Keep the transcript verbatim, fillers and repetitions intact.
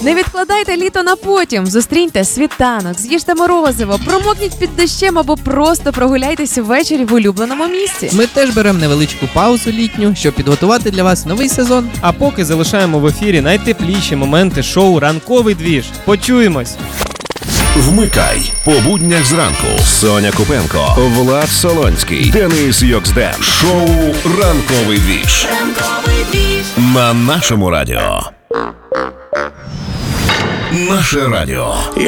Не відкладайте літо на потім. Зустріньте світанок, з'їжте морозиво, промокніть під дощем або просто прогуляйтеся ввечері в улюбленому місці. Ми теж беремо невеличку паузу літню, щоб підготувати для вас новий сезон. А поки залишаємо в ефірі найтепліші моменти шоу «Ранковий двіж». Почуємось! Вмикай по буднях зранку. Соня Купенко, Влад Солонський, Денис Йоксден. Шоу «Ранковий двіж». Ранковий двіж. На нашому радіо. Наше радіо.